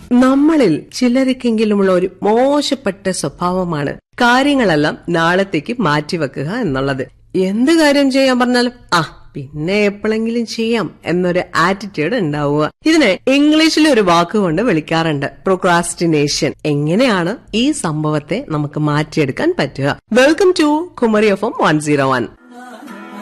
നമ്മളിൽ ചിലർക്കെങ്കിലുമുള്ള ഒരു മോശപ്പെട്ട സ്വഭാവമാണ് കാര്യങ്ങളെല്ലാം നാളത്തേക്ക് മാറ്റിവെക്കുക എന്നുള്ളത്. എന്ത് കാര്യം ചെയ്യാൻ പറഞ്ഞാലും പിന്നെ എപ്പോഴെങ്കിലും ചെയ്യാം എന്നൊരു ആറ്റിറ്റ്യൂഡ് ഉണ്ടാവുക. ഇതിനെ ഇംഗ്ലീഷിൽ ഒരു വാക്കുകൊണ്ട് വിളിക്കാറുണ്ട്, പ്രോക്രാസ്റ്റിനേഷൻ. എങ്ങനെയാണ് ഈ സംഭവത്തെ നമുക്ക് മാറ്റിയെടുക്കാൻ പറ്റുക? Welcome to Kumari FM 101.